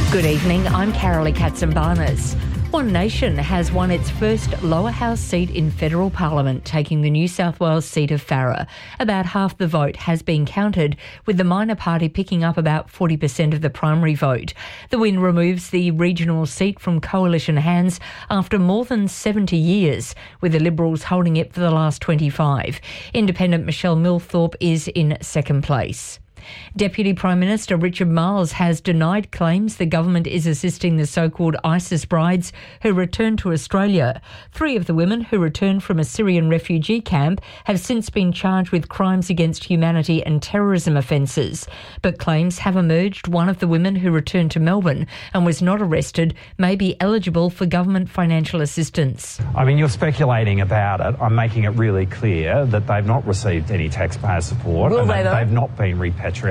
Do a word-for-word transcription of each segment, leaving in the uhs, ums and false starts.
Good evening, I'm Carolee Katsambarnas. One Nation has won its first lower house seat in federal parliament, taking the New South Wales seat of Farrer. About half the vote has been counted, with the minor party picking up about forty percent of the primary vote. The win removes the regional seat from coalition hands after more than seventy years, with the Liberals holding it for the last twenty-five. Independent Michelle Millthorpe is in second place. Deputy Prime Minister Richard Marles has denied claims the government is assisting the so-called ISIS brides who returned to Australia. Three of the women who returned from a Syrian refugee camp have since been charged with crimes against humanity and terrorism offences. But claims have emerged one of the women who returned to Melbourne and was not arrested may be eligible for government financial assistance. I mean, you're speculating about it. I'm making it really clear that they've not received any taxpayer support. Will and they, that they've not been repatriated.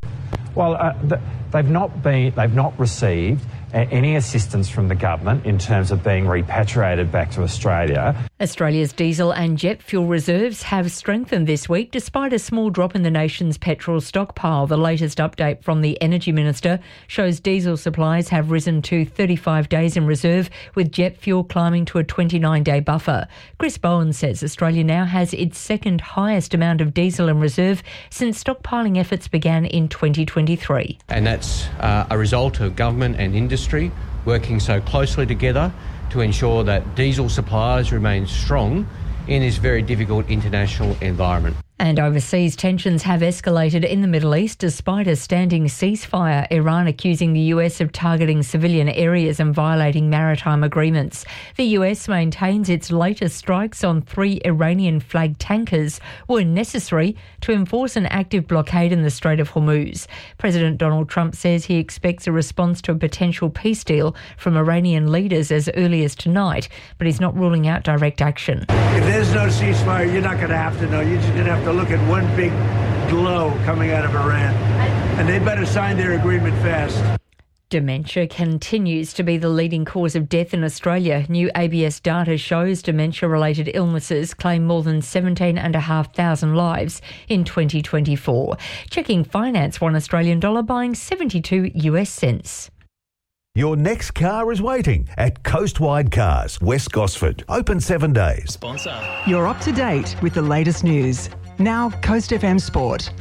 Well, uh, th- they've not been, they've not received uh, any assistance from the government in terms of being repatriated back to Australia. Australia's diesel and jet fuel reserves have strengthened this week despite a small drop in the nation's petrol stockpile. The latest update from the Energy Minister shows diesel supplies have risen to thirty-five days in reserve, with jet fuel climbing to a twenty-nine day buffer. Chris Bowen says Australia now has its second highest amount of diesel in reserve since stockpiling efforts began in twenty twenty-three. And that's uh, a result of government and industry working so closely together to ensure that diesel supplies remain strong in this very difficult international environment. And overseas tensions have escalated in the Middle East despite a standing ceasefire, Iran accusing the U S of targeting civilian areas and violating maritime agreements. The U S maintains its latest strikes on three Iranian-flagged tankers were necessary to enforce an active blockade in the Strait of Hormuz. President Donald Trump says he expects a response to a potential peace deal from Iranian leaders as early as tonight, but he's not ruling out direct action. If there's no ceasefire, you're not going to have to know. You're just going to have to look at one big glow coming out of Iran. And they better sign their agreement fast. Dementia continues to be the leading cause of death in Australia. New A B S data shows dementia-related illnesses claim more than seventeen thousand five hundred lives in twenty twenty-four. Checking finance, one Australian dollar buying seventy-two US cents. Your next car is waiting at Coastwide Cars, West Gosford. Open seven days. Sponsor. You're up to date with the latest news. Now, Coast F M Sport.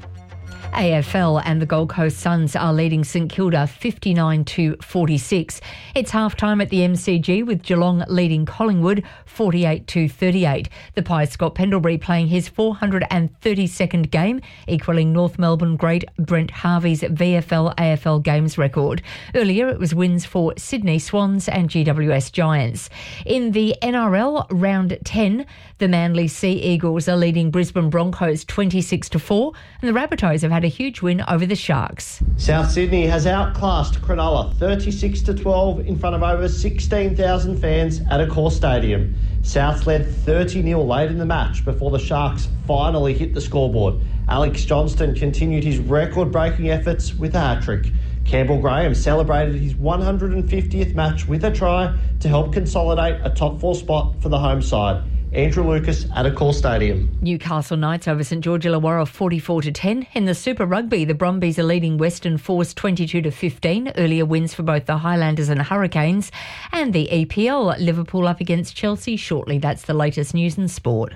A F L and the Gold Coast Suns are leading St Kilda fifty-nine to forty-six. It's half-time at the M C G with Geelong leading Collingwood forty-eight to thirty-eight. The Pies Scott Pendlebury playing his four hundred thirty-second game, equalling North Melbourne great Brent Harvey's V F L A F L games record. Earlier it was wins for Sydney Swans and G W S Giants. In the N R L round ten, the Manly Sea Eagles are leading Brisbane Broncos twenty-six to four, and the Rabbitohs have had a huge win over the Sharks. South Sydney has outclassed Cronulla thirty-six to twelve in front of over sixteen thousand fans at Accor Stadium. Souths led thirty nil late in the match before the Sharks finally hit the scoreboard. Alex Johnston continued his record-breaking efforts with a hat-trick. Campbell Graham celebrated his one hundred fiftieth match with a try to help consolidate a top four spot for the home side. Andrew Lucas at Accor Stadium. Newcastle Knights over St George Illawarra forty-four to ten. In the Super Rugby, the Brumbies are leading Western Force twenty-two to fifteen. Earlier wins for both the Highlanders and Hurricanes. And the E P L, Liverpool up against Chelsea shortly. That's the latest news and sport.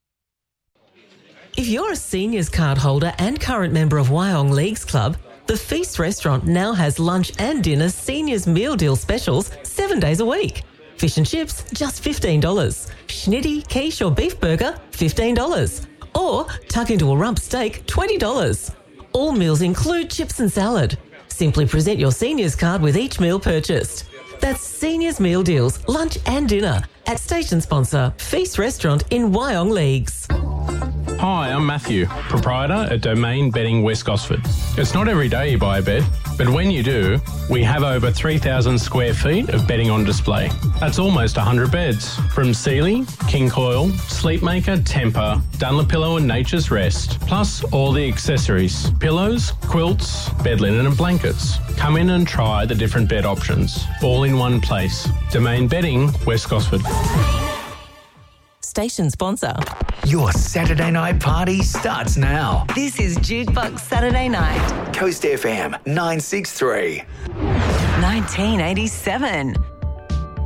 If you're a seniors card holder and current member of Wyong Leagues Club, the Feast Restaurant now has lunch and dinner seniors meal deal specials seven days a week. Fish and chips, just fifteen dollars. Schnitty, quiche or beef burger, fifteen dollars. Or tuck into a rump steak, twenty dollars. All meals include chips and salad. Simply present your seniors card with each meal purchased. That's Seniors Meal Deals, lunch and dinner at station sponsor Feast Restaurant in Wyong Leagues. Hi, I'm Matthew, proprietor at Domain Bedding West Gosford. It's not every day you buy a bed, but when you do, we have over three thousand square feet of bedding on display. That's almost one hundred beds, from Sealy, King Coil, Sleepmaker, Tempur, Dunlopillow and Nature's Rest, plus all the accessories, pillows, quilts, bed linen and blankets. Come in and try the different bed options, all in one place. Domain Bedding, West Gosford. Station sponsor. Your Saturday night party starts now. This is Jukebox Saturday Night. Coast F M nine six three. nineteen eighty-seven.